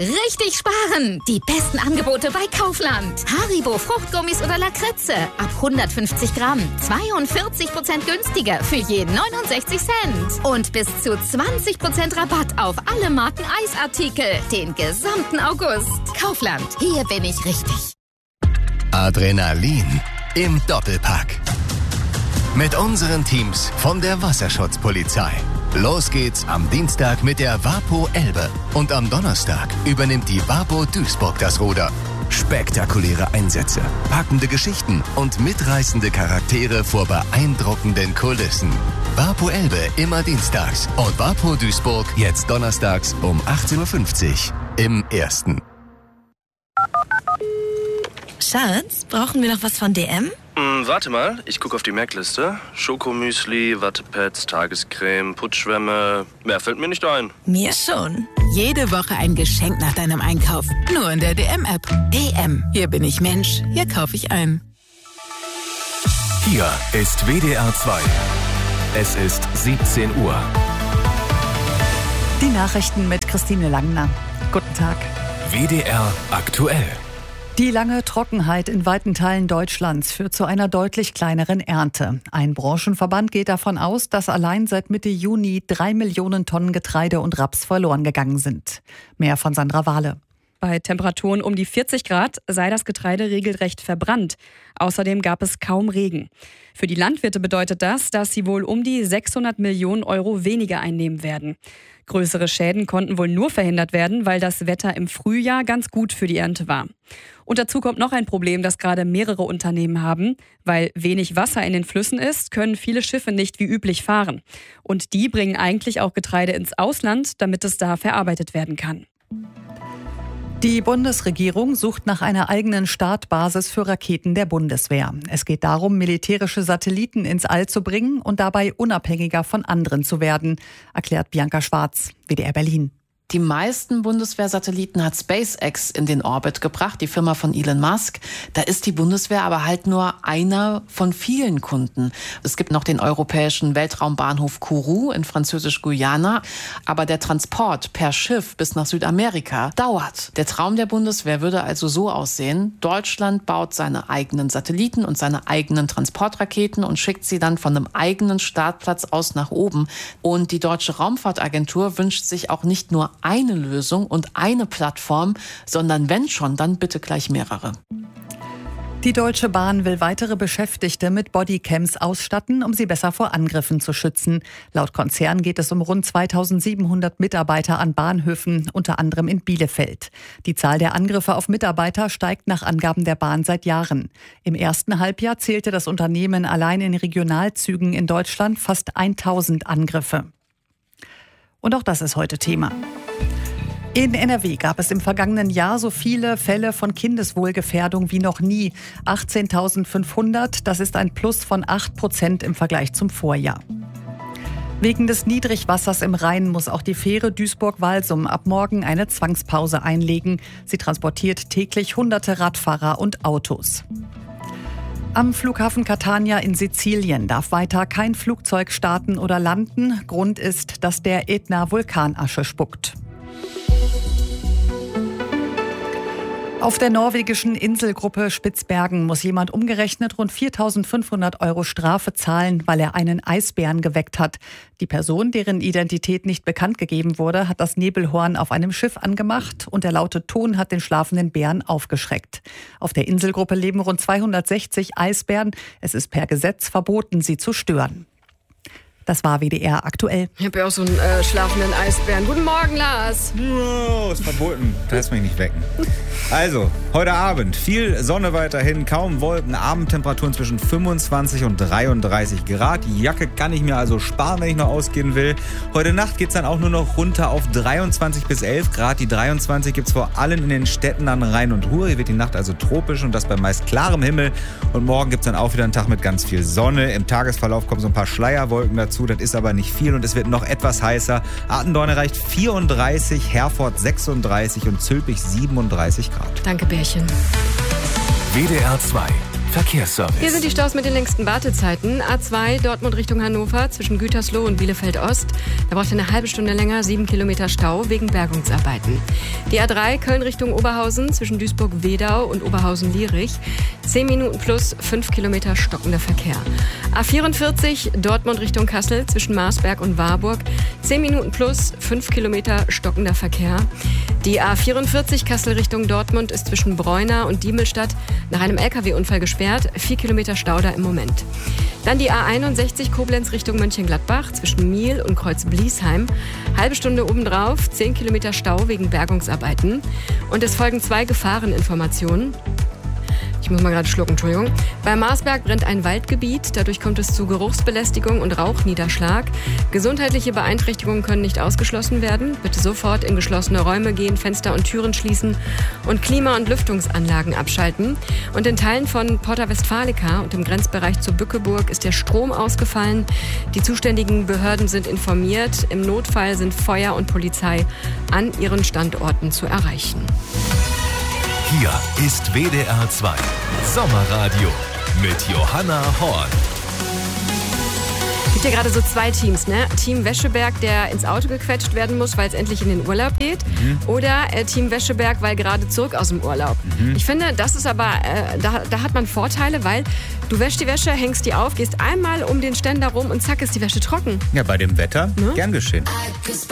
Richtig sparen! Die besten Angebote bei Kaufland. Haribo Fruchtgummis oder Lakritze. Ab 150 Gramm. 42% günstiger für jeden 69 Cent. Und bis zu 20% Rabatt auf alle Marken Eisartikel. Den gesamten August. Kaufland. Hier bin ich richtig. Adrenalin im Doppelpack. Mit unseren Teams von der Wasserschutzpolizei. Los geht's am Dienstag mit der Vapo Elbe. Und am Donnerstag übernimmt die Vapo Duisburg das Ruder. Spektakuläre Einsätze, packende Geschichten und mitreißende Charaktere vor beeindruckenden Kulissen. Vapo Elbe immer dienstags und Vapo Duisburg jetzt donnerstags um 18.50 Uhr im Ersten. Schatz, brauchen wir noch was von DM? Warte mal, ich gucke auf die Merkliste. Schokomüsli, Wattepads, Tagescreme, Putzschwämme. Mehr fällt mir nicht ein. Mir schon. Jede Woche ein Geschenk nach deinem Einkauf. Nur in der DM-App. DM. Hier bin ich Mensch. Hier kaufe ich ein. Hier ist WDR 2. Es ist 17 Uhr. Die Nachrichten mit Christine Langner. Guten Tag. WDR aktuell. Die lange Trockenheit in weiten Teilen Deutschlands führt zu einer deutlich kleineren Ernte. Ein Branchenverband geht davon aus, dass allein seit Mitte Juni 3 Millionen Tonnen Getreide und Raps verloren gegangen sind. Mehr von Sandra Wahle. Bei Temperaturen um die 40 Grad sei das Getreide regelrecht verbrannt. Außerdem gab es kaum Regen. Für die Landwirte bedeutet das, dass sie wohl um die 600 Millionen Euro weniger einnehmen werden. Größere Schäden konnten wohl nur verhindert werden, weil das Wetter im Frühjahr ganz gut für die Ernte war. Und dazu kommt noch ein Problem, das gerade mehrere Unternehmen haben. Weil wenig Wasser in den Flüssen ist, können viele Schiffe nicht wie üblich fahren. Und die bringen eigentlich auch Getreide ins Ausland, damit es da verarbeitet werden kann. Die Bundesregierung sucht nach einer eigenen Startbasis für Raketen der Bundeswehr. Es geht darum, militärische Satelliten ins All zu bringen und dabei unabhängiger von anderen zu werden, erklärt Bianca Schwarz, WDR Berlin. Die meisten Bundeswehrsatelliten hat SpaceX in den Orbit gebracht, die Firma von Elon Musk. Da ist die Bundeswehr aber halt nur einer von vielen Kunden. Es gibt noch den europäischen Weltraumbahnhof Kourou in Französisch-Guyana. Aber der Transport per Schiff bis nach Südamerika dauert. Der Traum der Bundeswehr würde also so aussehen: Deutschland baut seine eigenen Satelliten und seine eigenen Transportraketen und schickt sie dann von einem eigenen Startplatz aus nach oben. Und die Deutsche Raumfahrtagentur wünscht sich auch nicht nur eine Lösung und eine Plattform, sondern wenn schon, dann bitte gleich mehrere. Die Deutsche Bahn will weitere Beschäftigte mit Bodycams ausstatten, um sie besser vor Angriffen zu schützen. Laut Konzern geht es um rund 2700 Mitarbeiter an Bahnhöfen, unter anderem in Bielefeld. Die Zahl der Angriffe auf Mitarbeiter steigt nach Angaben der Bahn seit Jahren. Im ersten Halbjahr zählte das Unternehmen allein in Regionalzügen in Deutschland fast 1000 Angriffe. Und auch das ist heute Thema. In NRW gab es im vergangenen Jahr so viele Fälle von Kindeswohlgefährdung wie noch nie. 18.500, das ist ein Plus von 8% im Vergleich zum Vorjahr. Wegen des Niedrigwassers im Rhein muss auch die Fähre Duisburg-Walsum ab morgen eine Zwangspause einlegen. Sie transportiert täglich hunderte Radfahrer und Autos. Am Flughafen Catania in Sizilien darf weiter kein Flugzeug starten oder landen. Grund ist, dass der Ätna Vulkanasche spuckt. Auf der norwegischen Inselgruppe Spitzbergen muss jemand umgerechnet rund 4.500 € Strafe zahlen, weil er einen Eisbären geweckt hat. Die Person, deren Identität nicht bekannt gegeben wurde, hat das Nebelhorn auf einem Schiff angemacht und der laute Ton hat den schlafenden Bären aufgeschreckt. Auf der Inselgruppe leben rund 260 Eisbären. Es ist per Gesetz verboten, sie zu stören. Das war WDR aktuell. Ich habe ja auch so einen schlafenden Eisbären. Guten Morgen, Lars. Oh, ist verboten. Du lässt mich nicht wecken. Also, heute Abend viel Sonne weiterhin, kaum Wolken, Abendtemperaturen zwischen 25 und 33 Grad. Die Jacke kann ich mir also sparen, wenn ich noch ausgehen will. Heute Nacht geht es dann auch nur noch runter auf 23 bis 11 Grad. Die 23 gibt es vor allem in den Städten an Rhein und Ruhr. Hier wird die Nacht also tropisch und das bei meist klarem Himmel. Und morgen gibt es dann auch wieder einen Tag mit ganz viel Sonne. Im Tagesverlauf kommen so ein paar Schleierwolken dazu. Das ist aber nicht viel und es wird noch etwas heißer. Attendorn erreicht 34, Herford 36 und Zülpich 37 Grad. Danke, Bärchen. WDR 2. Verkehrsservice. Hier sind die Staus mit den längsten Wartezeiten. A2 Dortmund Richtung Hannover zwischen Gütersloh und Bielefeld Ost. Da braucht ihr eine halbe Stunde länger, 7 Kilometer Stau wegen Bergungsarbeiten. Die A3 Köln Richtung Oberhausen zwischen Duisburg-Wedau und Oberhausen-Lierich. 10 Minuten plus 5 Kilometer stockender Verkehr. A44 Dortmund Richtung Kassel zwischen Marsberg und Warburg. 10 Minuten plus 5 Kilometer stockender Verkehr. Die A44 Kassel Richtung Dortmund ist zwischen Bräuna und Diemelstadt nach einem LKW-Unfall gesperrt. 4 Kilometer Stau da im Moment. Dann die A61 Koblenz Richtung Mönchengladbach zwischen Miel und Kreuz-Bliesheim. Halbe Stunde obendrauf, 10 Kilometer Stau wegen Bergungsarbeiten. Und es folgen 2 Gefahreninformationen. Ich muss mal gerade schlucken, Entschuldigung. Bei Marsberg brennt ein Waldgebiet. Dadurch kommt es zu Geruchsbelästigung und Rauchniederschlag. Gesundheitliche Beeinträchtigungen können nicht ausgeschlossen werden. Bitte sofort in geschlossene Räume gehen, Fenster und Türen schließen und Klima- und Lüftungsanlagen abschalten. Und in Teilen von Porta Westfalica und im Grenzbereich zu Bückeburg ist der Strom ausgefallen. Die zuständigen Behörden sind informiert. Im Notfall sind Feuer und Polizei an ihren Standorten zu erreichen. Hier ist WDR 2 Sommerradio mit Johanna Horn. Es gibt ja gerade so 2 Teams, ne? Team Wescheberg, der ins Auto gequetscht werden muss, weil es endlich in den Urlaub geht. Oder Team Wescheberg, weil gerade zurück aus dem Urlaub. Ich finde, das ist aber, da hat man Vorteile, weil du wäschst die Wäsche, hängst die auf, gehst einmal um den Ständer rum und zack ist die Wäsche trocken. Ja, bei dem Wetter gern geschehen.